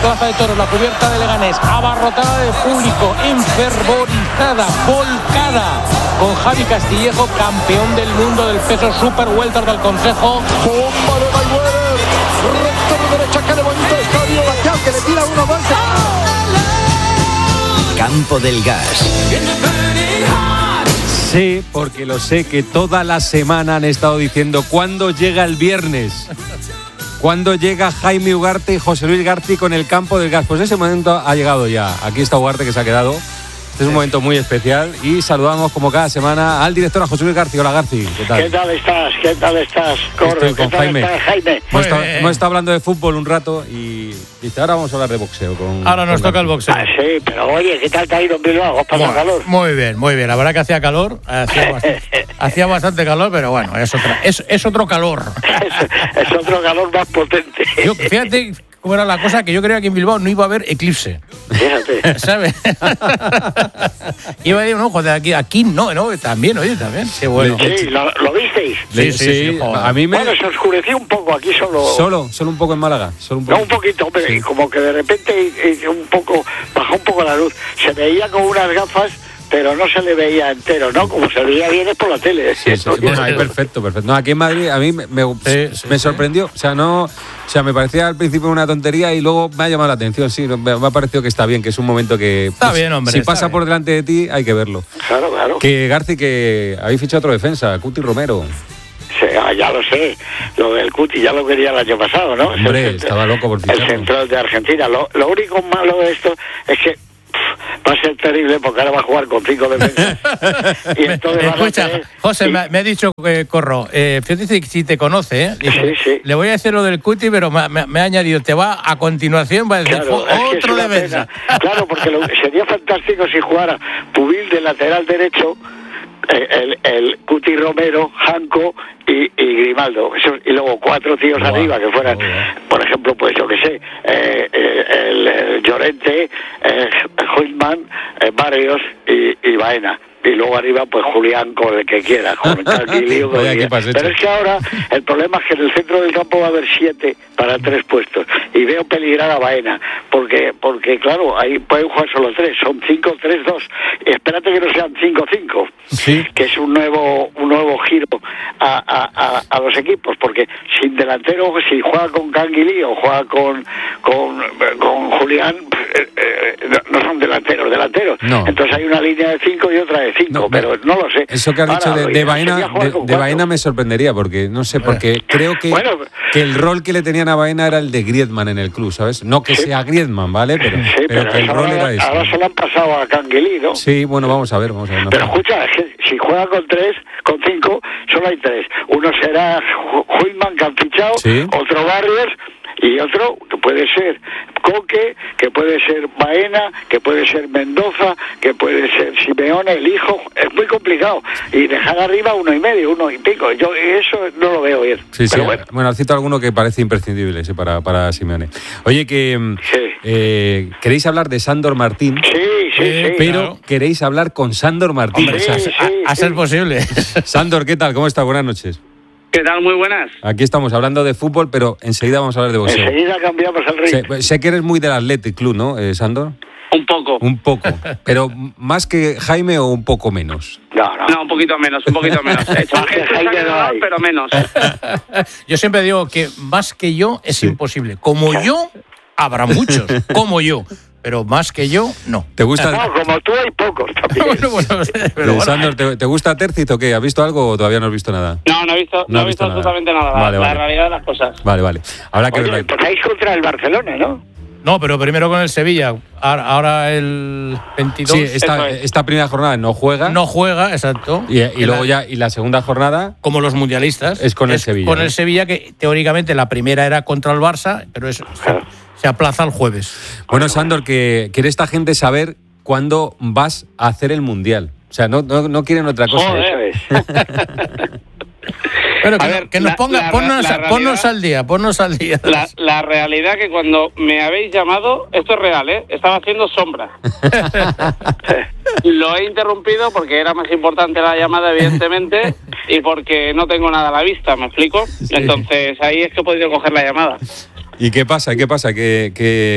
Plaza de Toros, la cubierta de Leganés, abarrotada de público, enfervorizada, volcada, con Javi Castillejo, campeón del mundo del peso super welter del Consejo. Bomba de Mayweather, recto de derecha que levanta el estadio, que le tira uno más. Campo del Gas. Sí, porque lo sé que toda la semana han estado diciendo ¿cuándo llega el viernes? ¿Cuándo llega Jaime Ugarte y José Luis Garci con el Campo del Gas? Pues ese momento ha llegado ya. Aquí está Ugarte, que se ha quedado. Este es un momento muy especial y saludamos como cada semana al director, a José Luis Garci. Hola, Garci, ¿qué tal? ¿Qué tal estás? ¿Qué tal estás? Estoy con Jaime. Jaime? Hemos estado hablando de fútbol un rato y ahora vamos a hablar de boxeo. Ahora nos toca el boxeo. Sí, pero oye, ¿qué tal te ha ido en Bilbao? ¿Has pasado calor? Muy bien, muy bien. La verdad que hacía calor, hacía bastante calor, pero bueno, es otro calor. Es otro calor más potente. Fíjate cómo era la cosa, que yo creía que en Bilbao no iba a haber eclipse. Fíjate. ¿Sabes? Iba a decir, no, joder, aquí no, también, también. Qué bueno. Sí, ¿lo visteis? Sí. A mí Bueno, se oscureció un poco aquí Solo un poco en Málaga. No, un poquito, hombre, sí. Como que de repente bajó un poco la luz. Se veía con unas gafas, pero no se le veía entero, ¿no? Como se veía bien es por la tele. Sí. Bueno, ahí perfecto. No, aquí en Madrid a mí me sorprendió. O sea, me parecía al principio una tontería y luego me ha llamado la atención. Sí, me ha parecido que está bien, que es un momento que... Está bien, hombre. Si pasa por delante de ti, hay que verlo. Claro. Que Garci, que habéis fichado otro defensa, Cuti Romero. Sí, ya lo sé. Lo del Cuti ya lo quería el año pasado, ¿no? Hombre, estaba loco por ficharlo. El central de Argentina. Lo único malo de esto es que va a ser terrible porque ahora va a jugar con 5 defensas. Y entonces escucha, José, me ha dicho Corro, fíjate si te conoce, dice, sí. Le voy a decir lo del Cuti, pero me ha añadido, te va a continuación, va a decir, claro, otro defensa. Claro, porque sería fantástico si jugara Pubil de lateral derecho, el Cuti Romero, Janco y Grimaldo, y luego 4 tíos arriba que fueran, por ejemplo, pues yo que sé, el Llorente, Huitman, Barrios y Baena. Y luego arriba, pues Julián con el que quiera, con Canguilío. Pero es que ahora el problema es que en el centro del campo va a haber 7 para 3 puestos. Y veo peligrar a Baena, porque claro, ahí pueden jugar solo 3, son 5-3-2. Y espérate que no sean 5-5, ¿sí? Que es un nuevo giro a los equipos, porque sin delantero, si juega con Canguilío o juega con Julián, no son delanteros. No. Entonces hay una línea de 5 y otra de 5, pero no lo sé. Eso que has dicho de Baena me sorprendería, porque no sé, porque creo que el rol que le tenían a Baena era el de Griezmann en el club, ¿sabes? No que sea Griezmann, ¿vale? Pero que el rol era ese. Ahora se lo han pasado a Canguilí, ¿no? Sí, bueno, vamos a ver. No pero escucha, es que si juega con 5, solo hay 3. Uno será Huitman, que han fichado, ¿sí? Otro Barrios, y otro que puede ser Coque, que puede ser Baena, que puede ser Mendoza, que puede ser Simeone, el hijo. Es muy complicado. Y dejar arriba 1,5, 1,5. Yo eso no lo veo bien. Sí. Bueno, has citado alguno que parece imprescindible ese para Simeone. Oye, que queréis hablar de Sándor Martín. Sí. Pero claro, queréis hablar con Sándor Martín. A ser posible. Sándor, ¿qué tal? ¿Cómo estás? Buenas noches. ¿Qué tal? Muy buenas. Aquí estamos hablando de fútbol, pero enseguida vamos a hablar de boxeo. Enseguida cambiamos el ritmo. Sé que eres muy del Athletic Club, ¿no, Sándor? Un poco. Pero ¿más que Jaime o un poco menos? No, un poquito menos. Pero menos. Yo siempre digo que más que yo es imposible. Como yo, habrá muchos. Como yo. Pero más que yo, no. ¿Te gusta? No, como tú hay pocos también. Bueno, Sándor, ¿te gusta Tercit o qué? ¿Has visto algo o todavía no has visto nada? No he visto absolutamente nada. Vale. La realidad de las cosas. Vale. Ahora que empezáis contra el Barcelona, ¿no? No, pero primero con el Sevilla. Ahora el 22. Sí, esta primera jornada no juega. No juega, exacto. Y luego y la segunda jornada, como los mundialistas, es con el Sevilla. Con el Sevilla, que teóricamente la primera era contra el Barça, pero eso se aplaza el jueves. Bueno, Sándor, que quiere esta gente saber cuándo vas a hacer el Mundial. O sea, no quieren otra cosa. Pero que nos ponga, ponnos al día. La realidad que cuando me habéis llamado, esto es real, estaba haciendo sombra. Lo he interrumpido porque era más importante la llamada, evidentemente, y porque no tengo nada a la vista, ¿me explico? Sí. Entonces ahí es que he podido coger la llamada. ¿Y qué pasa? Que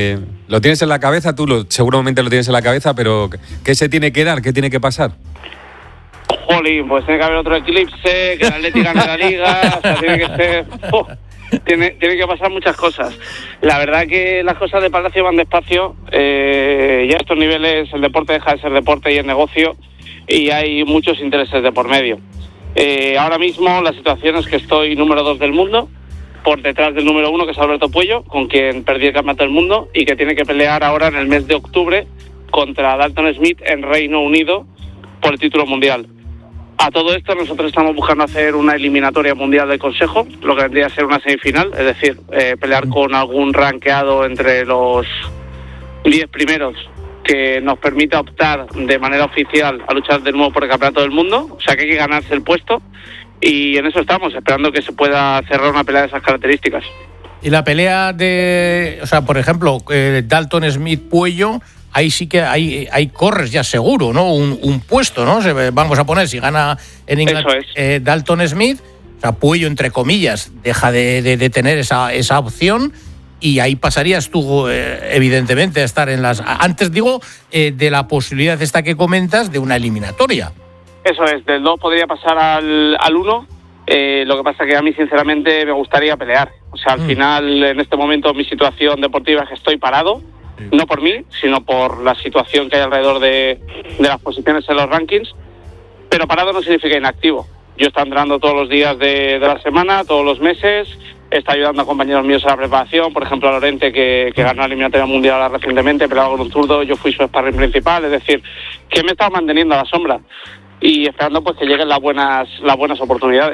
¿Lo tienes en la cabeza? Tú seguramente lo tienes en la cabeza, pero ¿qué se tiene que dar? ¿Qué tiene que pasar? Jolín, pues tiene que haber otro eclipse, que el Atleti gane la Liga, o sea, tiene que ser... Tiene que pasar muchas cosas. La verdad que las cosas de Palacio van despacio. Ya a estos niveles el deporte deja de ser deporte y es negocio, y hay muchos intereses de por medio. Ahora mismo la situación es que estoy número 2 del mundo, por detrás del número 1, que es Alberto Puello, con quien perdí el campeonato del mundo y que tiene que pelear ahora en el mes de octubre contra Dalton Smith en Reino Unido por el título mundial. A todo esto nosotros estamos buscando hacer una eliminatoria mundial del Consejo, lo que vendría a ser una semifinal, es decir, pelear con algún rankeado entre los 10 primeros que nos permita optar de manera oficial a luchar de nuevo por el campeonato del mundo. O sea que hay que ganarse el puesto, y en eso estamos, esperando que se pueda cerrar una pelea de esas características. Y la pelea de, o sea, por ejemplo, Dalton Smith-Puello, ahí sí que hay corres ya seguro, ¿no? Un puesto, ¿no? Vamos a poner, si gana en Inglaterra Dalton Smith, o sea, Puello, entre comillas, deja de tener esa opción, y ahí pasarías tú, evidentemente, a estar en las... Antes digo, de la posibilidad esta que comentas de una eliminatoria. Eso es, del 2 podría pasar al 1, lo que pasa que a mí, sinceramente, me gustaría pelear. O sea, al final, en este momento, mi situación deportiva es que estoy parado, no por mí, sino por la situación que hay alrededor de las posiciones en los rankings, pero parado no significa inactivo. Yo estoy entrenando todos los días de la semana, todos los meses, está ayudando a compañeros míos a la preparación, por ejemplo a Lorente, que ganó la eliminatoria mundial ahora recientemente, peleaba con un zurdo, yo fui su sparring principal, es decir, que me he estado manteniendo a la sombra y esperando pues que lleguen las buenas oportunidades.